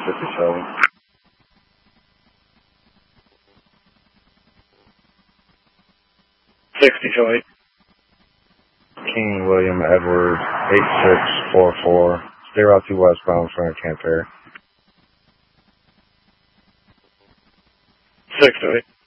57. 60, show 8. King William Edward 8644. Stay Route 2 westbound from Camp Fair. 6 to 8.